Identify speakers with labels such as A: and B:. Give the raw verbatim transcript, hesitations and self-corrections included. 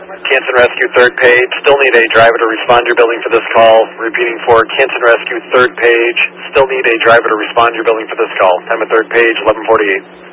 A: Canton Rescue, third page. Still need a driver to respond to your building for this call. Repeating for Canton Rescue, third page. Still need a driver to respond to your building for this call. Time of third page, eleven forty-eight.